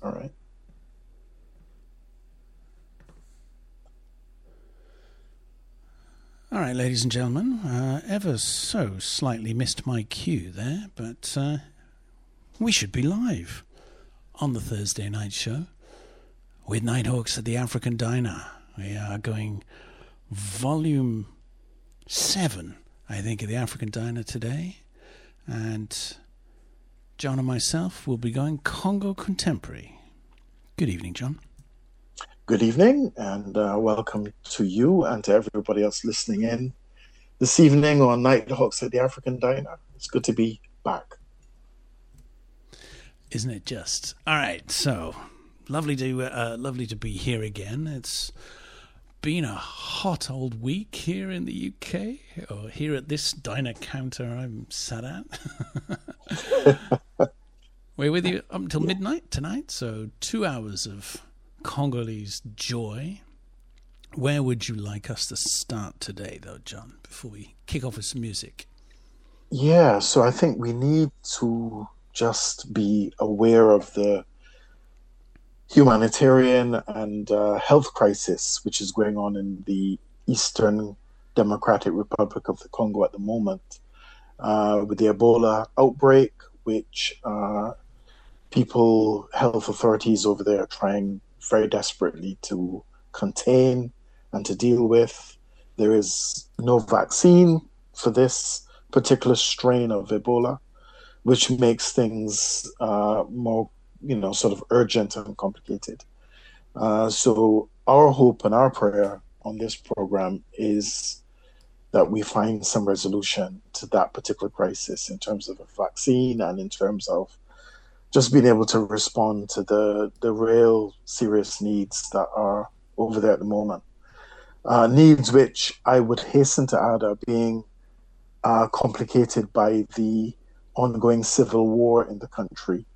All right. All right, ladies and gentlemen, ever so slightly missed my cue there, but we should be live on the Thursday night show with Nighthawks at the African Diner. We are going volume 7, I think, of the African Diner today, and John and myself will be going Congo Contemporary. Good evening, John. Good evening, and welcome to you and to everybody else listening in this evening on Nighthawks at the African Diner. It's good to be back. Isn't it just? All right, so lovely to be here again. It's been a hot old week here in the UK, or here at this diner counter I'm sat at. We're with you up until midnight tonight, so 2 hours of Congolese joy. Where would you like us to start today, though, John, before we kick off with some music? Yeah, so I think we need to just be aware of the humanitarian and health crisis which is going on in the Eastern Democratic Republic of the Congo at the moment, with the Ebola outbreak, which health authorities over there are trying very desperately to contain and to deal with. There is no vaccine for this particular strain of Ebola, which makes things more, sort of urgent and complicated. So our hope and our prayer on this program is that we find some resolution to that particular crisis in terms of a vaccine and in terms of just being able to respond to the real serious needs that are over there at the moment. Needs which I would hasten to add are being complicated by the ongoing civil war in the country,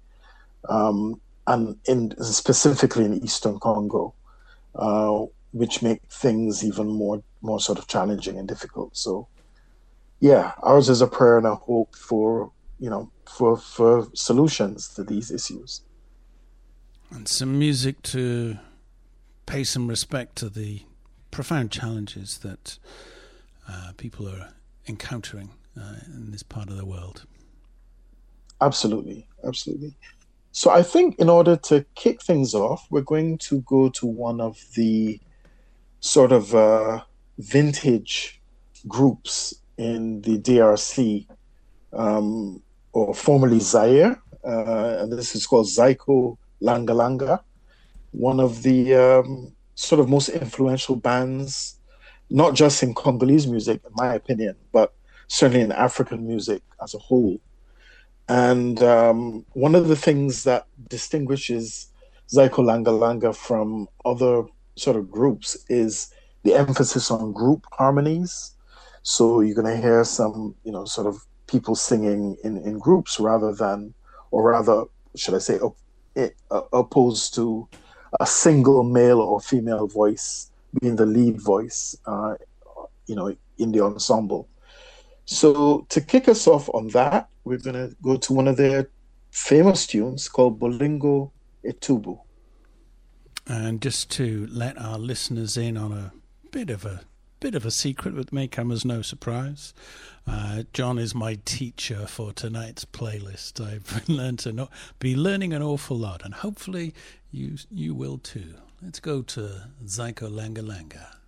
and specifically in Eastern Congo, which make things even more sort of challenging and difficult. So, yeah, ours is a prayer and a hope for for solutions to these issues. And some music to pay some respect to the profound challenges that people are encountering in this part of the world. Absolutely, absolutely. So I think in order to kick things off, we're going to go to one of the sort of vintage groups in the DRC, or formerly Zaire, and this is called Zyko Langa Langa, one of the sort of most influential bands, not just in Congolese music, in my opinion, but certainly in African music as a whole. And one of the things that distinguishes Zyko Langa Langa from other sort of groups is the emphasis on group harmonies. So you're going to hear some, sort of people singing in groups rather, should I say, opposed to a single male or female voice being the lead voice, in the ensemble. So to kick us off on that, we're going to go to one of their famous tunes called Bolingo Etubu. And just to let our listeners in on a bit of a secret that may come as no surprise, John is my teacher for tonight's playlist. I've be learning an awful lot, and hopefully you will too. Let's go to Zyko Langa Langa.